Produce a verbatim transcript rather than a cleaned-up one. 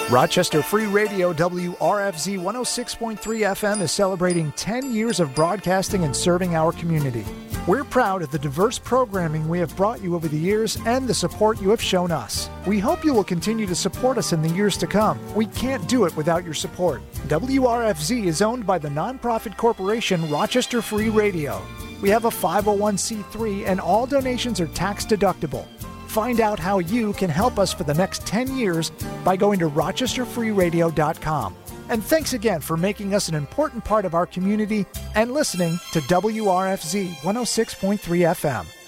Rochester Free Radio W R F Z one oh six point three F M is celebrating ten years of broadcasting and serving our community. We're proud of the diverse programming we have brought you over the years and the support you have shown us. We hope you will continue to support us in the years to come. We can't do it without your support. W R F Z is owned by the nonprofit corporation Rochester Free Radio. We have a five oh one c three and all donations are tax deductible. Find out how you can help us for the next ten years by going to rochester free radio dot com. And thanks again for making us an important part of our community and listening to W R F Z one oh six point three F M.